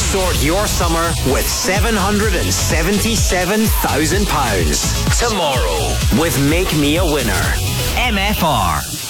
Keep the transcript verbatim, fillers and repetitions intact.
Sort your summer with seven hundred seventy-seven thousand pounds. Tomorrow with Make Me a Winner. M F R.